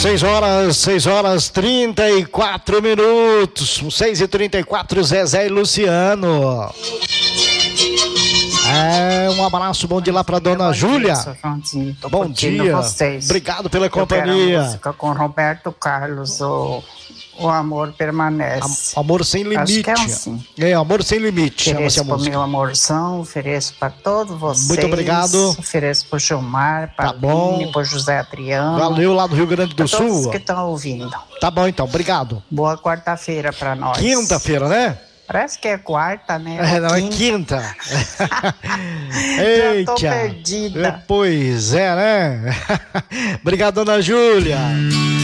6 horas 34 minutos. 6h34, Zezé e Luciano. Um abraço, bom dia lá pra dona Júlia. Bom dia. Vocês. Obrigado pela companhia. Eu quero a música com Roberto Carlos, o Amor Permanece. Amor Sem Limite. Acho que é assim. Amor Sem Limite. Ofereço pro meu amorzão, ofereço pra todos vocês. Muito obrigado. Ofereço pro Gilmar, pra tá Aline, pro José Adriano. Valeu, lá do Rio Grande do Sul. Todos que estão ouvindo. Tá bom então, obrigado. Boa quarta-feira pra nós. Quinta-feira, né? Parece que é quarta, né? Não, é quinta. Já tô perdida. Pois é, né? Obrigado, dona Júlia.